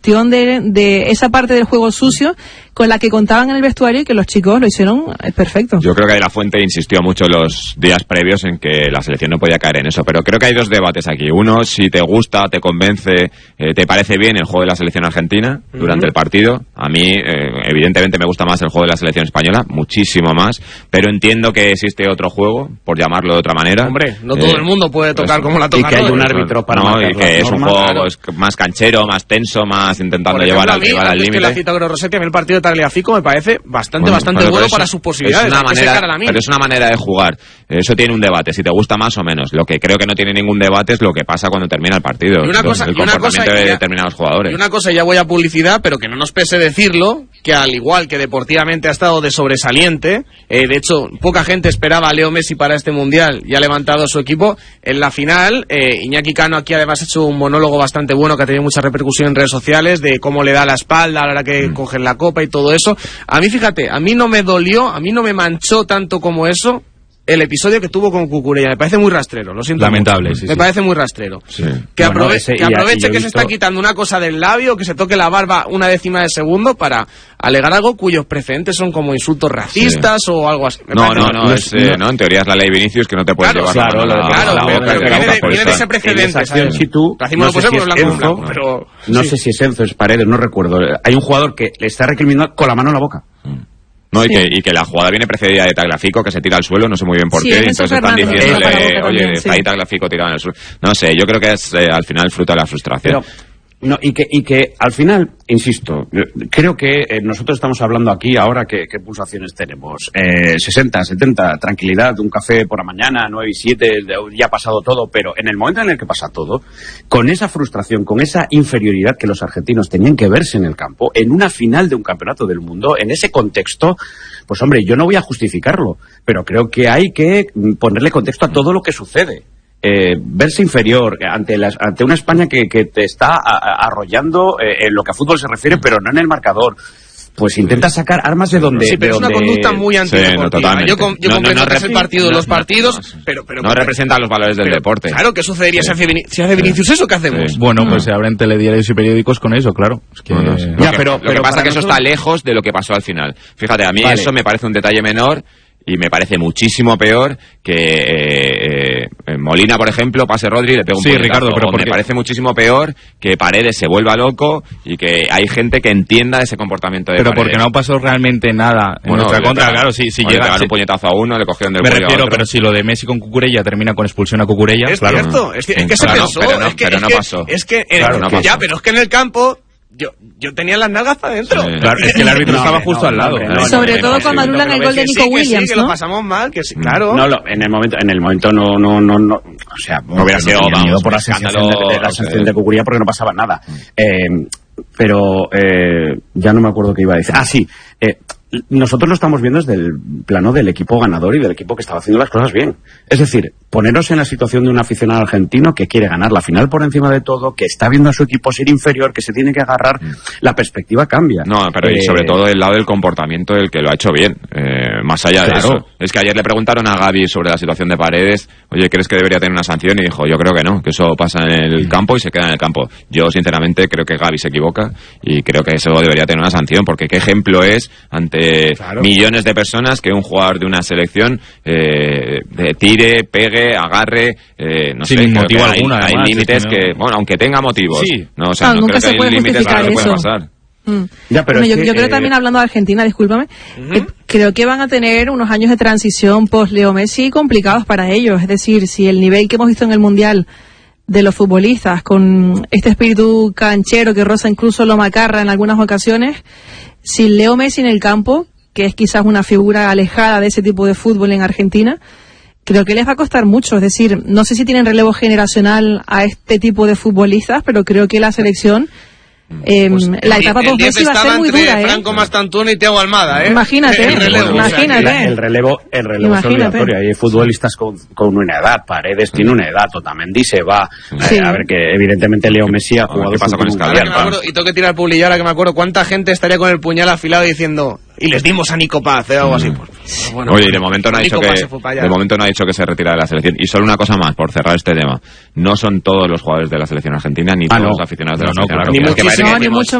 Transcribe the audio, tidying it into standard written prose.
gestión de esa parte del juego sucio con la que contaban en el vestuario, y que los chicos lo hicieron perfecto. Yo creo que De La Fuente insistió mucho los días previos en que la selección no podía caer en eso, pero creo que hay dos debates aquí. Uno, si te gusta, te convence, te parece bien el juego de la selección argentina durante el partido. A mí, evidentemente, me gusta más el juego de la selección española, muchísimo más, pero entiendo que existe otro juego, por llamarlo de otra manera. Hombre, no todo el mundo puede tocar como la toca. Y que hay un árbitro para marcar y que es un juego más canchero, más tenso, más intentando llevar al rival al límite. Que la cita con Rossetti, a mí el partido de Tagliafico me parece bastante bueno para sus posibilidades. Pero es una manera de jugar. Eso tiene un debate, si te gusta más o menos. Lo que creo que no tiene ningún debate es lo que pasa cuando termina el partido. El comportamiento de determinados jugadores. Y una cosa, ya voy a publicidad, pero que no nos pese decirlo, que al igual que deportivamente ha estado de sobresaliente, de hecho, poca gente esperaba a Leo Messi para este Mundial y ha levantado a su equipo. En la final, Iñaki Cano aquí además ha hecho un monólogo bastante bueno que ha tenido mucha repercusión en redes sociales, de cómo le da la espalda a la hora que cogen la copa y todo eso. A mí, fíjate, a mí no me dolió, a mí no me manchó tanto como eso el episodio que tuvo con Cucurella. Me parece muy rastrero, lo siento. Lamentable, me parece muy rastrero. Sí. Que aproveche que se está quitando una cosa del labio, que se toque la barba una décima de segundo para alegar algo cuyos precedentes son como insultos racistas o algo así. En teoría es la ley Vinicius, que no te puedes llevar viene de ese precedente. No sé si es Enzo, es Paredes, no recuerdo. Hay un jugador que le está recriminando con la mano en la boca. No, y que la jugada viene precedida de Tagliafico, que se tira al suelo, no sé muy bien por qué, entonces están diciéndole, oye, está ahí Tagliafico tirado en el suelo. No sé, yo creo que es al final fruto de la frustración. No, y que al final, insisto, creo que nosotros estamos hablando aquí ahora qué pulsaciones tenemos. 60, 70, tranquilidad, un café por la mañana, 9 y 7, ya ha pasado todo, pero en el momento en el que pasa todo, con esa frustración, con esa inferioridad que los argentinos tenían que verse en el campo, en una final de un campeonato del mundo, en ese contexto, pues hombre, yo no voy a justificarlo, pero creo que hay que ponerle contexto a todo lo que sucede. Verse inferior ante una España que te está arrollando en lo que a fútbol se refiere, pero no en el marcador. Pues intenta sacar armas de donde... Sí, pero es una conducta muy antideportiva. Yo comprendo que es el partido de los partidos, pero no representa los valores del deporte. Claro, ¿qué sucedería si hace Vinicius eso? ¿Qué hacemos? Bueno, pues se abren telediarios y periódicos con eso, claro. Es que... Lo que pasa es que eso está lejos de lo que pasó al final. Fíjate, a mí eso me parece un detalle menor. Y me parece muchísimo peor que Molina, por ejemplo, pase Rodri y le pegue un puñetazo. Ricardo, pero me parece muchísimo peor que Paredes se vuelva loco y que hay gente que entienda ese comportamiento de Pero Paredes. porque no pasó realmente nada en nuestra contra, claro, si llega un puñetazo a uno, le cogieron del cuello a otro. Me refiero, pero si lo de Messi con Cucurella termina con expulsión a Cucurella, es cierto, es que se pensó, pero no pasó. Pero es que en el campo yo tenía las nalgas para adentro. Sí. Claro, es que el árbitro estaba justo al lado. Sobre todo cuando anulan el gol de Nico Williams, que lo pasamos mal, que sí, claro. No, en el momento no, o sea, no hubiera sido por la sanción de Cucurella porque no pasaba nada. Pero ya no me acuerdo qué iba a decir. Nosotros lo estamos viendo desde el plano del equipo ganador y del equipo que estaba haciendo las cosas bien. Es decir, poneros en la situación de un aficionado argentino que quiere ganar la final por encima de todo, que está viendo a su equipo ser inferior, que se tiene que agarrar, la perspectiva cambia. No, pero y sobre todo el lado del comportamiento del que lo ha hecho bien. Más allá de eso. Es que ayer le preguntaron a Gavi sobre la situación de Paredes, oye, ¿crees que debería tener una sanción? Y dijo, yo creo que no, que eso pasa en el campo y se queda en el campo. Yo, sinceramente, creo que Gavi se equivoca y creo que eso debería tener una sanción, porque qué ejemplo es ante millones de personas que un jugador de una selección tire, pegue, agarre, no sé, sin motivo alguno. Hay límites que, bueno, aunque tenga motivos, no, o sea, no nunca creo que hay límites a lo que puede pasar. Ya, pero yo creo también, hablando de Argentina, discúlpame, creo que van a tener unos años de transición post-Leo Messi complicados para ellos. Es decir, si el nivel que hemos visto en el Mundial de los futbolistas, con este espíritu canchero que roza incluso lo macarra en algunas ocasiones, sin Leo Messi en el campo, que es quizás una figura alejada de ese tipo de fútbol en Argentina, creo que les va a costar mucho. Es decir, no sé si tienen relevo generacional a este tipo de futbolistas, pero creo que la selección, la etapa post-Messi va a ser muy dura, Franco Mastantuono y Thiago Almada, Imagínate. El relevo es obligatorio. Hay futbolistas con una edad. Paredes tiene una edad, Otamendi se va. A ver, que evidentemente Leo Messi ha jugado. ¿Qué pasa con Escalera? Y tengo que tirar publi ahora que me acuerdo cuánta gente estaría con el puñal afilado diciendo, y les dimos a Nico Paz, algo así. Pues, bueno, oye, de momento no ha dicho que se retira de la selección. Y solo una cosa más, por cerrar este tema. No son todos los jugadores de la selección argentina, ni todos los aficionados de la selección argentina. Ni mucho